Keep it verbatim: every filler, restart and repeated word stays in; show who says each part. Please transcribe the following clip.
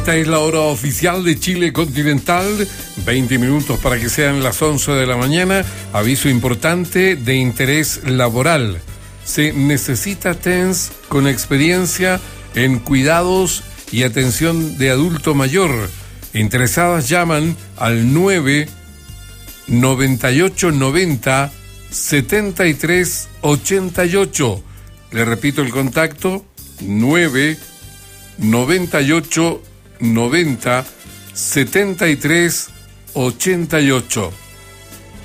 Speaker 1: Esta es la hora oficial de Chile Continental, veinte minutos para que sean las once de la mañana. Aviso importante de interés laboral. Se necesita T E N S con experiencia en cuidados y atención de adulto mayor. Interesadas llaman al nueve noventa y ocho noventa setenta y tres ochenta y ocho. Le repito el contacto, nueve noventa y ocho noventa setenta y tres ochenta y ocho.